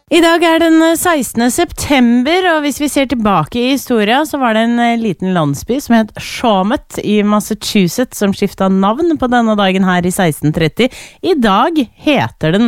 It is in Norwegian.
I dag den 16. september, og hvis vi ser tilbake i historien, så var det en liten landsby som het Shawmut i Massachusetts som skiftet navn på denne dagen her i 1630. I dag heter den